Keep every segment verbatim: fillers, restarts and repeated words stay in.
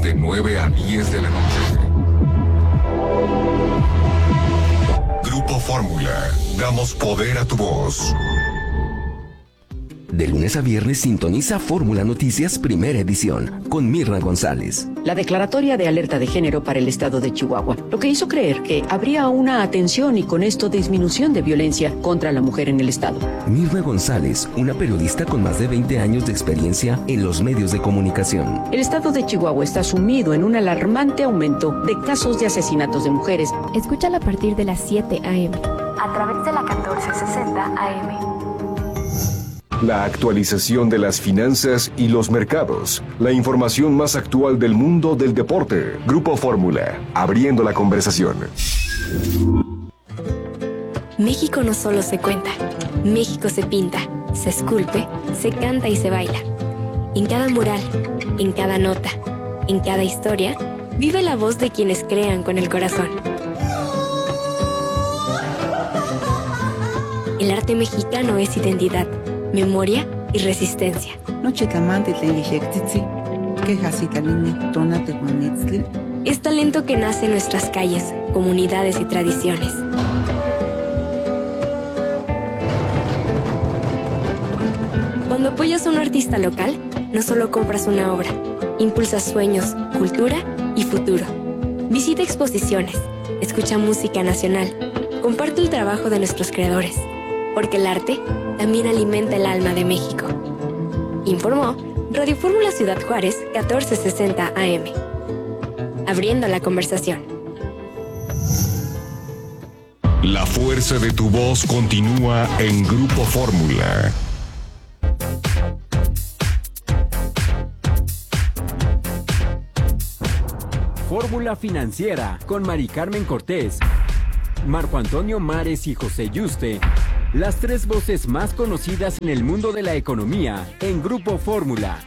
de nueve a diez de la noche. Grupo Fórmula, damos poder a tu voz. De lunes a viernes sintoniza Fórmula Noticias Primera Edición con Mirna González. La declaratoria de alerta de género para el estado de Chihuahua, lo que hizo creer que habría una atención y con esto disminución de violencia contra la mujer en el estado. Mirna González, una periodista con más de veinte años de experiencia en los medios de comunicación. El estado de Chihuahua está sumido en un alarmante aumento de casos de asesinatos de mujeres. Escúchala a partir de las siete a eme a través de la catorce sesenta a eme. La actualización de las finanzas y los mercados. La información más actual del mundo del deporte. Grupo Fórmula, abriendo la conversación. México no solo se cuenta, México se pinta, se esculpe, se canta y se baila. En cada mural, en cada nota, en cada historia, vive la voz de quienes crean con el corazón. El arte mexicano es identidad, memoria y resistencia. Es talento que nace en nuestras calles, comunidades y tradiciones. Cuando apoyas a un artista local, no solo compras una obra, impulsas sueños, cultura y futuro. Visita exposiciones, escucha música nacional, comparte el trabajo de nuestros creadores, porque el arte también alimenta el alma de México. Informó Radio Fórmula Ciudad Juárez, catorce sesenta a eme. Abriendo la conversación. La fuerza de tu voz continúa en Grupo Fórmula. Fórmula Financiera con Mari Carmen Cortés, Marco Antonio Mares y José Yuste. Las tres voces más conocidas en el mundo de la economía en Grupo Fórmula.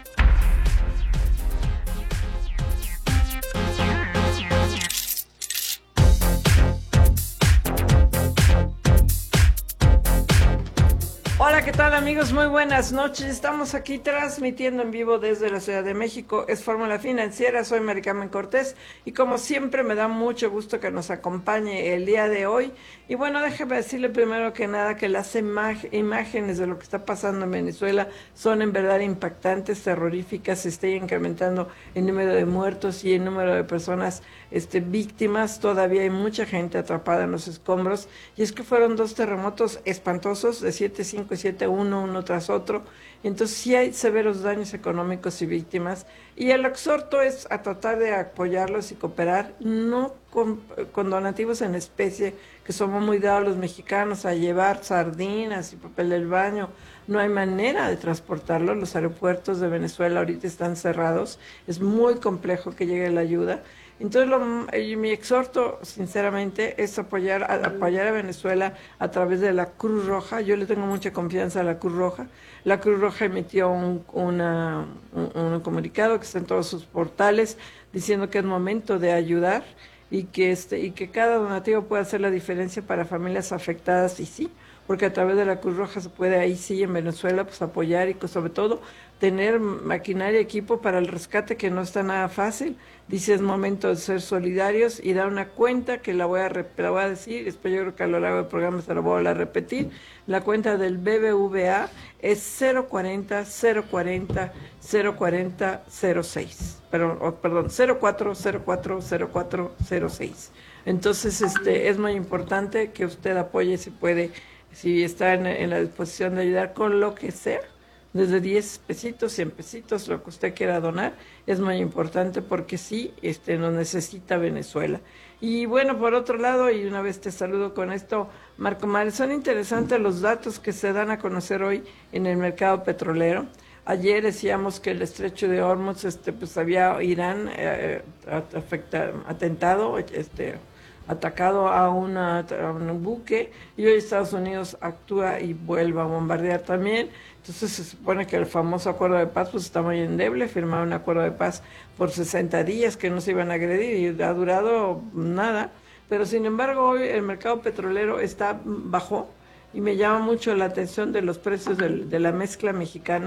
Hola, ¿qué tal amigos? Muy buenas noches. Estamos aquí transmitiendo en vivo desde la Ciudad de México. Es Fórmula Financiera, soy Mari Carmen Cortés y como siempre me da mucho gusto que nos acompañe el día de hoy. Y bueno, déjeme decirle primero que nada que las imag- imágenes de lo que está pasando en Venezuela son en verdad impactantes, terroríficas. Se está incrementando el número de muertos y el número de personas este, víctimas. Todavía hay mucha gente atrapada en los escombros. Y es que fueron dos terremotos espantosos de siete punto cinco y siete punto uno, uno tras otro. Entonces sí hay severos daños económicos y víctimas. Y el exhorto es a tratar de apoyarlos y cooperar, no con, con donativos en especie, que somos muy dados los mexicanos a llevar sardinas y papel del baño. No hay manera de transportarlo. Los aeropuertos de Venezuela ahorita están cerrados. Es muy complejo que llegue la ayuda. Entonces, lo, mi exhorto, sinceramente, es apoyar a, apoyar a Venezuela a través de la Cruz Roja. Yo le tengo mucha confianza a la Cruz Roja. La Cruz Roja emitió un, una, un, un comunicado que está en todos sus portales diciendo que es momento de ayudar y que, este, y que cada donativo puede hacer la diferencia para familias afectadas, y sí, porque a través de la Cruz Roja se puede ahí sí en Venezuela pues apoyar y sobre todo tener maquinaria y equipo para el rescate, que no está nada fácil. Dice, es momento de ser solidarios y dar una cuenta que la voy a, la voy a decir, después yo creo que a lo largo del programa se la voy a repetir. La cuenta del B B V A es cero cuarenta, cero cuarenta, cero cuarenta, cero seis. Pero, oh, perdón, cero cuatro cero cuatro cero cuatro cero seis. Entonces, este, es muy importante que usted apoye si puede, si está en, en la disposición de ayudar con lo que sea. Desde diez pesitos, cien pesitos, lo que usted quiera donar, es muy importante porque sí, este, nos necesita Venezuela. Y bueno, por otro lado, y una vez te saludo con esto, Marco Mares, son interesantes los datos que se dan a conocer hoy en el mercado petrolero. Ayer decíamos que el estrecho de Hormuz, este, pues había Irán eh, afecta, atentado, este, atacado a, una, a un buque, y hoy Estados Unidos actúa y vuelve a bombardear también. Entonces se supone que el famoso acuerdo de paz pues está muy endeble. Firmaron un acuerdo de paz por sesenta días que no se iban a agredir y ha durado nada, pero sin embargo hoy el mercado petrolero está bajó y me llama mucho la atención de los precios de, de la mezcla mexicana.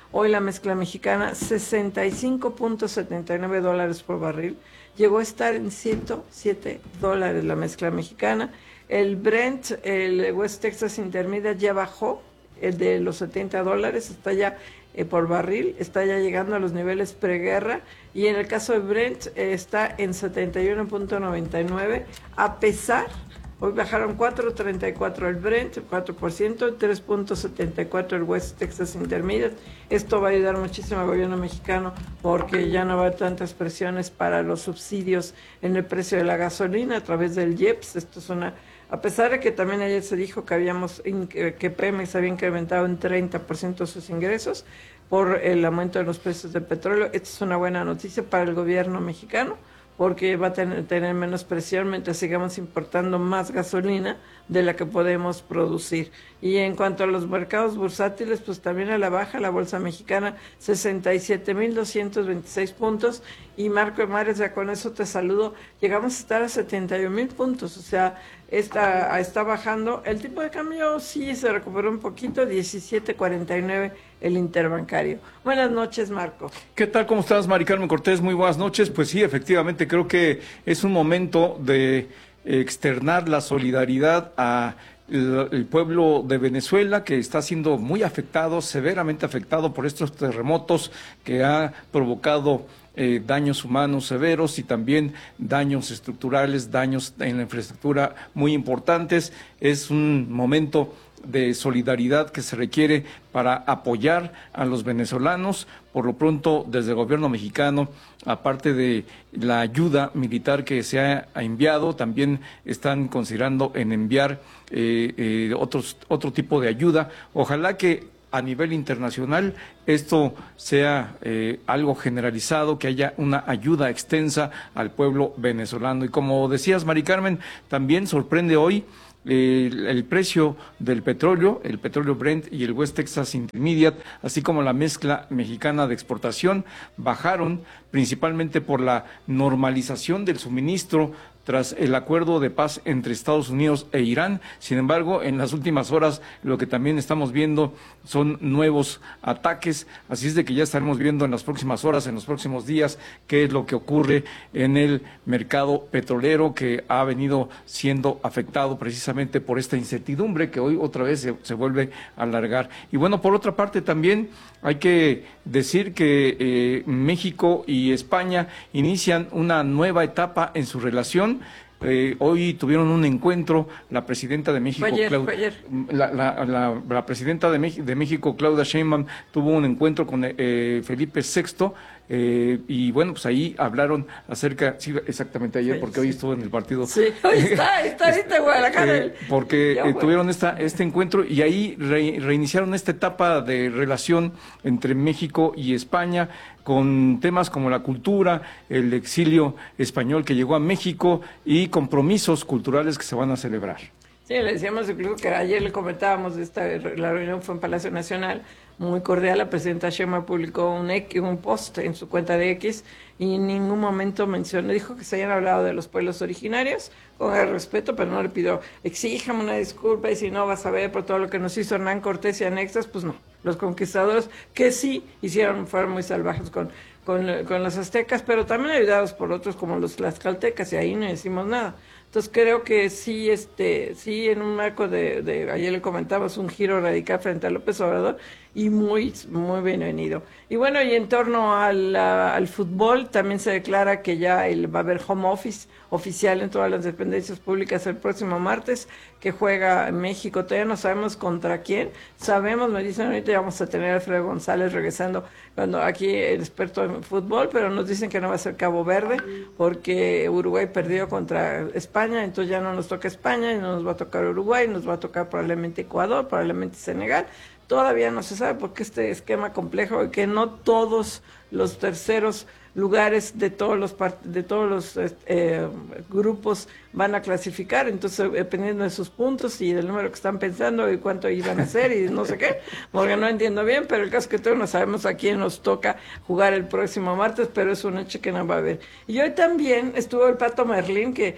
Hoy la mezcla mexicana, sesenta y cinco punto setenta y nueve dólares por barril. Llegó a estar en ciento siete dólares la mezcla mexicana. El Brent, el West Texas Intermediate ya bajó, el de los setenta dólares, está ya eh, por barril, está ya llegando a los niveles preguerra. Y en el caso de Brent eh, está en setenta y uno punto noventa y nueve, a pesar... Hoy bajaron cuatro punto treinta y cuatro el Brent, cuatro por ciento, tres punto setenta y cuatro el West Texas Intermediate. Esto va a ayudar muchísimo al gobierno mexicano porque ya no va a haber tantas presiones para los subsidios en el precio de la gasolina a través del I E P S. Esto es una... A pesar de que también ayer se dijo que habíamos que Pemex había incrementado en treinta por ciento sus ingresos por el aumento de los precios del petróleo, esta es una buena noticia para el gobierno mexicano, porque va a tener, tener menos presión mientras sigamos importando más gasolina de la que podemos producir. Y en cuanto a los mercados bursátiles, pues también a la baja, la bolsa mexicana, sesenta y siete mil doscientos veintiséis puntos, y Marco Mares, ya con eso te saludo, llegamos a estar a setenta y un mil puntos, o sea, está, está bajando. El tipo de cambio sí se recuperó un poquito, diecisiete cuarenta y nueve el interbancario. Buenas noches, Marco. ¿Qué tal? ¿Cómo estás, Mari Carmen Cortés? Muy buenas noches. Pues sí, efectivamente, creo que es un momento de externar la solidaridad a el pueblo de Venezuela, que está siendo muy afectado, severamente afectado por estos terremotos que ha provocado eh, daños humanos severos y también daños estructurales, daños en la infraestructura muy importantes. Es un momento de solidaridad que se requiere para apoyar a los venezolanos. Por lo pronto, desde el gobierno mexicano, aparte de la ayuda militar que se ha enviado, también están considerando en enviar eh, eh, otros, otro tipo de ayuda. Ojalá que a nivel internacional esto sea eh, algo generalizado, que haya una ayuda extensa al pueblo venezolano. Y como decías, Mari Carmen, también sorprende hoy El, el precio del petróleo, el petróleo Brent y el West Texas Intermediate, así como la mezcla mexicana de exportación, bajaron principalmente por la normalización del suministro tras el acuerdo de paz entre Estados Unidos e Irán. Sin embargo, en las últimas horas lo que también estamos viendo son nuevos ataques, así es de que ya estaremos viendo en las próximas horas, en los próximos días, qué es lo que ocurre en el mercado petrolero, que ha venido siendo afectado precisamente por esta incertidumbre que hoy otra vez se, se vuelve a alargar. Y bueno, por otra parte también hay que decir que eh, México y España inician una nueva etapa en su relación. Eh, hoy tuvieron un encuentro la presidenta de México, ayer, Claudia, ayer. La, la, la, la presidenta de, Mex, de México, Claudia Sheinbaum, tuvo un encuentro con eh, Felipe sexto. Eh, y bueno, pues ahí hablaron acerca, sí, exactamente ayer, porque sí, hoy estuvo en el partido. Sí, hoy está, está ahorita en Guadalajara. Eh, porque eh, tuvieron esta, este encuentro y ahí re, reiniciaron esta etapa de relación entre México y España, con temas como la cultura, el exilio español que llegó a México y compromisos culturales que se van a celebrar. Sí, le decíamos incluso que ayer le comentábamos, de esta, la reunión fue en Palacio Nacional, muy cordial. La presidenta Sheinbaum publicó un, un post en su cuenta de X y en ningún momento mencionó, dijo que se hayan hablado de los pueblos originarios, con el respeto, pero no le pidió, exíjame una disculpa y si no vas a ver por todo lo que nos hizo Hernán Cortés y anexas, pues no. Los conquistadores que sí hicieron, fueron muy salvajes con, con, con los aztecas, pero también ayudados por otros como los tlaxcaltecas, y ahí no decimos nada. Entonces creo que sí, este, sí en un marco de, de, ayer le comentamos, un giro radical frente a López Obrador, y muy, muy bienvenido. Y bueno, y en torno al, a, al fútbol, también se declara que ya el, va a haber home office oficial en todas las dependencias públicas el próximo martes, que juega en México. Todavía no sabemos contra quién. Sabemos, me dicen ahorita, ya vamos a tener a Alfredo González regresando, cuando aquí el experto en fútbol, pero nos dicen que no va a ser Cabo Verde, porque Uruguay perdió contra España, entonces ya no nos toca España, y no nos va a tocar Uruguay, nos va a tocar probablemente Ecuador, probablemente Senegal. Todavía no se sabe porque este esquema complejo, y que no todos los terceros lugares de todos los de todos los eh, grupos van a clasificar, entonces dependiendo de sus puntos y del número que están pensando y cuánto iban a hacer y no sé qué, porque no entiendo bien, pero el caso es que todos no sabemos a quién nos toca jugar el próximo martes, pero es un hecho que no va a haber. Y hoy también estuvo el Pato Merlín, que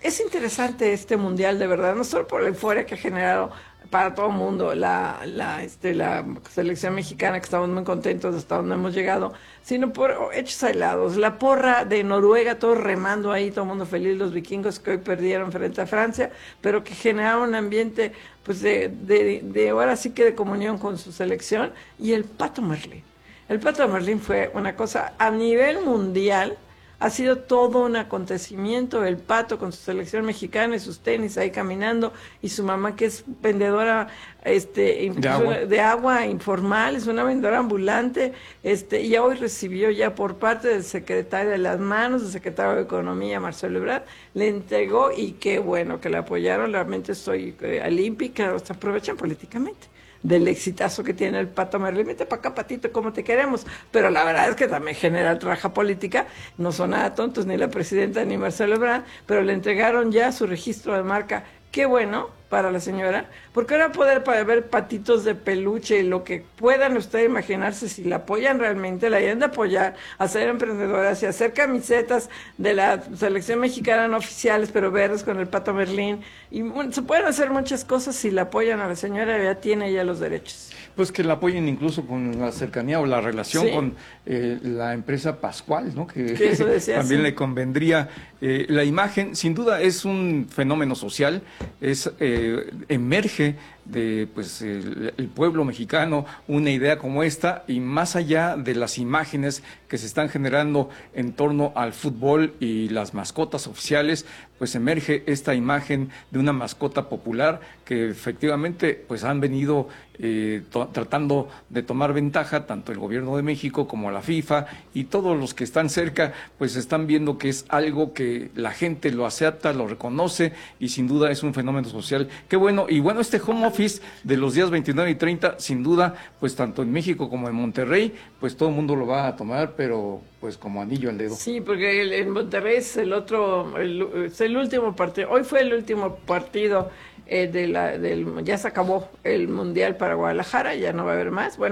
es interesante este mundial, de verdad, no solo por la euforia que ha generado para todo el mundo la, la, este, la selección mexicana, que estamos muy contentos hasta donde hemos llegado, sino por hechos aislados. La porra de Noruega, todos remando ahí, todo el mundo feliz, los vikingos que hoy perdieron frente a Francia, pero que generaron un ambiente pues de, de, de ahora sí que de comunión con su selección, y el Pato Merlín. El Pato Merlín fue una cosa a nivel mundial. Ha sido todo un acontecimiento, el Pato con su selección mexicana y sus tenis ahí caminando, y su mamá que es vendedora este de agua, de agua informal, es una vendedora ambulante, este y hoy recibió ya por parte del secretario, de las manos del secretario de Economía, Marcelo Ebrard, le entregó, y qué bueno que le apoyaron, realmente estoy eh, olímpica, se aprovechan políticamente del exitazo que tiene el Pato Merlín. Vete para acá, Patito, como te queremos. Pero la verdad es que también genera traja política, no son nada tontos ni la presidenta ni Marcelo Ebrard, pero le entregaron ya su registro de marca. Qué bueno para la señora, porque ahora poder para ver patitos de peluche y lo que puedan ustedes imaginarse, si la apoyan realmente, la hayan de apoyar, hacer emprendedoras y hacer camisetas de la selección mexicana no oficiales, pero verdes con el Pato Merlín, y bueno, se pueden hacer muchas cosas si la apoyan a la señora, ya tiene ya los derechos. Pues que la apoyen incluso con la cercanía o la relación sí. con eh, la empresa Pascual, ¿no? Que, que eso decía, también sí. le convendría. Eh, la imagen, sin duda, es un fenómeno social, es eh, emerge de pues el, el pueblo mexicano una idea como esta, y más allá de las imágenes que se están generando en torno al fútbol y las mascotas oficiales, pues emerge esta imagen de una mascota popular que efectivamente pues han venido eh, tratando de tomar ventaja, tanto el gobierno de México como la FIFA, y todos los que están cerca pues están viendo que es algo que la gente lo acepta, lo reconoce, y sin duda es un fenómeno social. Qué bueno. Y bueno, este home office de los días veintinueve y treinta, sin duda, pues tanto en México como en Monterrey, pues todo el mundo lo va a tomar, pero pues como anillo al dedo. Sí, porque el, en Monterrey es el otro, el, es el último partido, hoy fue el último partido eh, de la, del, ya se acabó el Mundial para Guadalajara, ya no va a haber más. Bueno,